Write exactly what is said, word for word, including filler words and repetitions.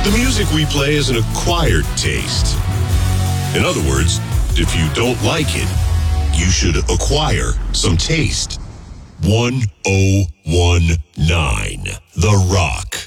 The music we play is an acquired taste. In other words, if you don't like it, you should acquire some taste. one oh one nine The Rock.